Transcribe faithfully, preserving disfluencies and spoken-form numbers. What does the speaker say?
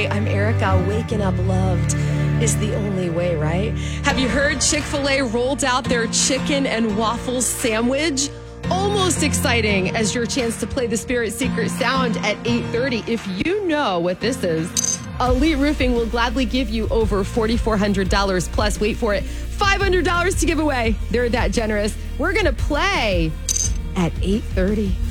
Hey, I'm Erica. Waking up loved is the only way, right? Have you heard Chick-fil-A rolled out their chicken and waffles sandwich? Almost exciting as your chance to play the Spirit Secret sound at eight thirty. If you know what this is, Elite Roofing will gladly give you over four thousand four hundred dollars plus, wait for it, five hundred dollars to give away. They're that generous. We're going to play at eight thirty.